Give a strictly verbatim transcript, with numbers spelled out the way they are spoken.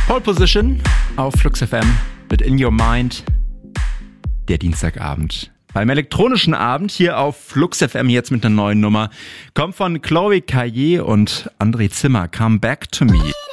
Pole Position auf Flux F M mit In Your Mind. Der Dienstagabend. Beim elektronischen Abend hier auf Flux F M jetzt mit einer neuen Nummer. Kommt von Chloe Caillé und André Zimmer. Come Back to Me.